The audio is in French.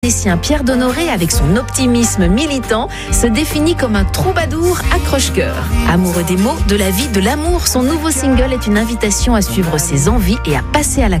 Musicien Pierre Donoré, avec son optimisme militant, se définit comme un troubadour accroche-cœur. Amoureux des mots, de la vie, de l'amour, son nouveau single est une invitation à suivre ses envies et à passer à l'action.